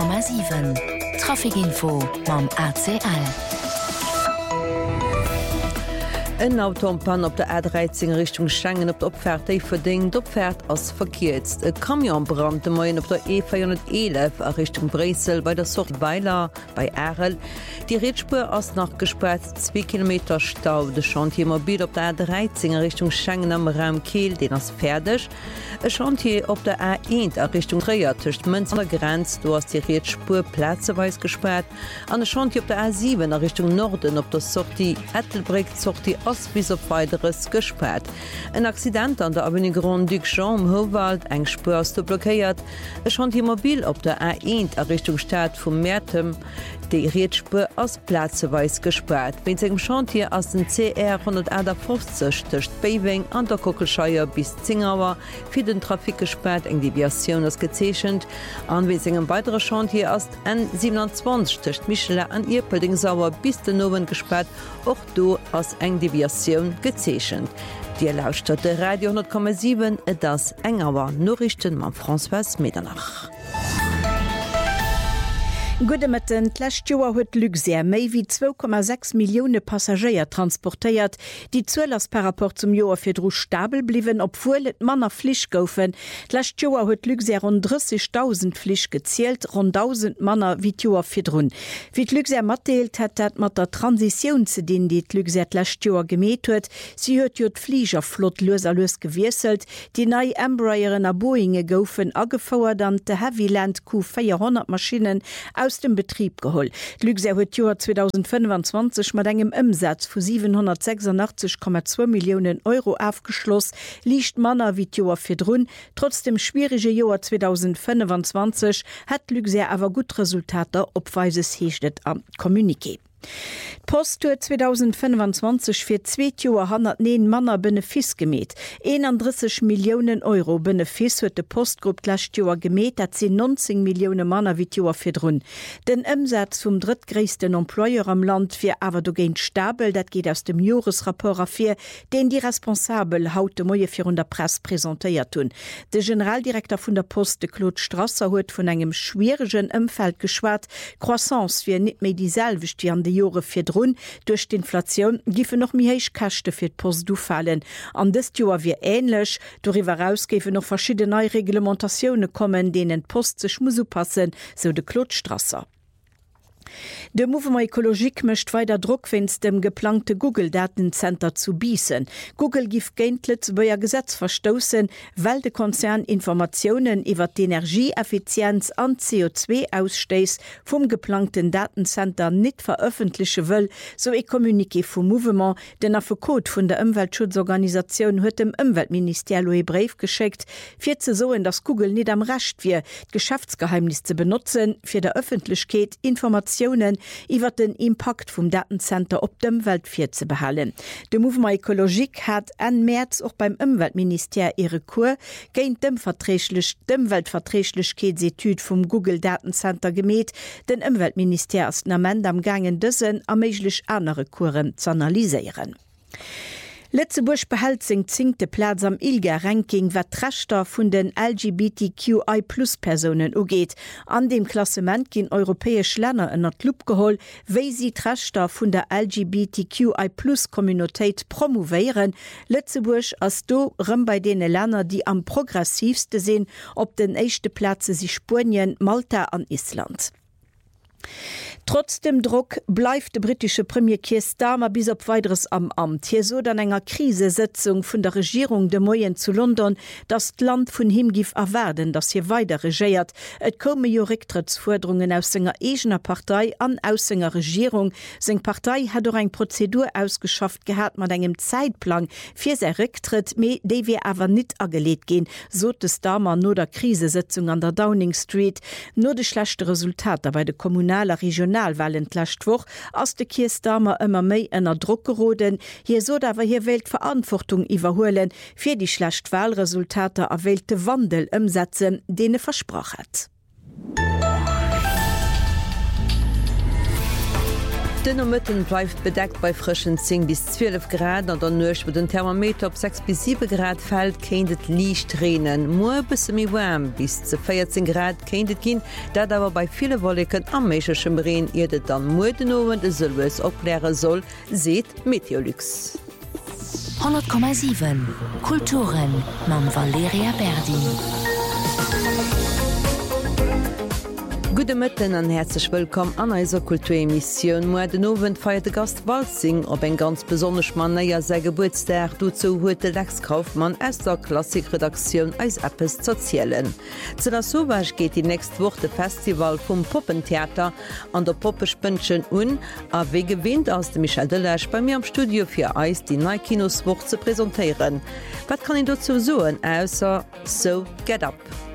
100,7 Trafikinfo mam ACL. Ein Autopan op der A13 Richtung Schengen op der Opfährt verdingt d'Opfährt ass verkiert. E Kamionbrand de Moien op der E411 a Richtung Bresel bei der Sort Weiler bei Erel. Die Ritspur ass nach gesperrt 2 Kilometer Stau. De Chantiermobil op der A13 Richtung Schengen am Raum Kiel, den ass fertig. E Chantier op der A1 a Richtung Reiertischcht Münz an der Grenz, du hast die Ritspur plätzeweis gesperrt. An de Chantier op der A7 a Richtung Norden op der Sortie Ettelbrick Sortie bis op weiteres gesperrt. Ein Accident an der Avenue Grand Duc Jean am Howald eng Spurs blockiert. Es schon die Mobil op der A1 a Richtung Stadt vum Mätem die Ritspur aus Plätzeweis gesperrt. Wenn segem Chantier aus den CR 150 töcht Beving an der Kokelscheier bis Zingauer für den Trafik gesperrt eng Deviation as gezeschend. An wie segem weitere Chantier aus N27 töcht Michele an ihr Pöldingsauer bis den Nowen gesperrt. Auch du aus eng Deviation gezeschend. Die lauscht der Radio 10,7 das Engauer Norrichten ma François Medernach. Gudemeten d'lächt Joer huet Luxair méi wie 2,6 Millioune Passagier transportéiert, die zuelers per rapport zum Joer firdro stabel bliwen, obwohl et Manner Flich goufen. D'lächt Joer huet Luxair rund 30.000 Flich gezielt, rund 1000 Manner wie Joer firdrun. Wie d'Luxair matdeelt hett dat mat der Transition ze dien, die d'Luxair d'lächt Joer gemet huet, sie huet jo d'Fliegerflott loserlos gewieselt, die nei Embrayeren a Boeinge goufen agefauert an de Heavyland Q400 Maschinen aus dem Betrieb geholl. Luxair huet Joer 2025 mat engem Umsatz vu 786,2 Millionen Euro aufgeschloss, liicht Manner wie Joer firdrun. Trotz dem schwierige Joer 2025 hat Luxair awer gut Resultater opweises heechtet am Kommuniqué. Posttour 2025 fir 2 Joer 109 Manner Benefis gemet. 31 Millionen Euro Benefis huet de Postgrupp d'lächt Joer gemet, dat sie 19 Millionen Manner wie Joer firdrun. Den Umsatz vum drittgréissten Employer am Land fir awer do géint stabel, dat geht aus dem Joresrapport afir, den die Responsabel haut de Moie fir der Press präsentéiert hun. De Generaldirektor vun der Post de Claude Strasser huet vun engem schwierigen Ëmfeld geschwat, Croissance fir net méi dieselwicht wie an de Jore firdrun. Durch d'Inflation gife noch mi héich Kachte fir d Post du fallen. An dës Joer wie ähnlech, doiwwer rausgefe noch verschiedene Reglementationune kommen, denen Post sech muss passen, so de Claude Strasser. De Mouvement Ökologik mecht weiter Druck wenns dem geplante Google-Datencenter zu biessen. Google gif géintlet beier Gesetz verstossen, weil de Konzern Informationen iwwer d'Energieeffizienz an CO2-Ausstoß vum geplanten Datencenter net veröffentliche wëll, so e Kommuniqué vum Mouvement, den Code vun der Umweltschutzorganisation huet dem Umweltminister Louis Brief geschickt, fir ze soen, dass Google net am Recht wie Geschäftsgeheimnis zu benutzen, fir der Öffentlichkeit Informationen iwwer den Impact vum Datencenter op dem Weltfir ze behalen. De Mouvement Ökologik hat en März auch beim Umweltminister ihre Kur géint dem Weltverträglichkeitsetude vum Google Datencenter gemet, den Umweltminister as Amend am gangen dëssen a méiglech andere Kuren zu analyseieren. Lettzeburg behält seg 10. Platz am ILGA-Ranking, wat d'Rechter vun den LGBTQI+-Personen ugeet. An dem Klassement ginn europäesch Länner ënner d'Lupp geholl, wéi sie d'Rechter vun der LGBTQI+-Communitéit promovéieren. Lettzeburg ass do rëm bei dene Länner, die am progressivste sinn, op den éischte Plätze si Spurien, Malta an Island. Trotz dem Druck bleibt der britische Premier Keir Starmer bis op weiteres am Amt. Hier so dann enger Krisesetzung von der Regierung de Moyen zu London, das Land von him gif erwerden, dass hier weiter regiert. Et komme jo Rücktrittsforderungen aus senger eigener Partei an aus senger Regierung. Seng Partei hat doch eng Prozedur ausgeschafft gehabt mit engem Zeitplan für sein Rücktritt, de wir aber nicht angelegt gehen, so des Starmer nur der Krisesetzung an der Downing Street, nur de schlechte Resultate bei der kommunaler Regionalwahlen lächtwoch ass de Keir Starmer ëmmer méi ënner Druck geroden, hier so dawer hier Weltverantwortung iwwerhoelen fir die schlecht Wahlresultate erwählte Wandel ëmsetzen, dene versproch hat. Den Mëtten bleifft bedeckt bei frischen 10 bis 12 Grad an der Nuch wo den Thermometer op 6 bis 7 Grad fällt kennet Liicht tränen. Mo bisse mi warm bis zu 14 Grad kennet ginn, dat awer bei viele Wolken am méigchem Reen irdet dann Modenowen de Sylwes opläre soll, seet Meteorlux. 100,7 Kulturen mam Valeria Berdi. Gute Mëtten an herzlich willkommen an eiser Kulturemissionioun. Mo den Owen feiert de Gast Walzing op eng ganz besonnech man neier se Geburtstag dozo huet de Lexkaufmann aus der Klassikredaktion als Appes zerzielen. Zu der Sowach geht die nächst Woche Festival vum Poppentheater an der Poppespënschen a wie gewinnt aus dem Michel Delech bei mir am Studio fir Eis die neue Kinoswoch zu präsentieren. Wat kann ich dazu soen ausser So Get Up?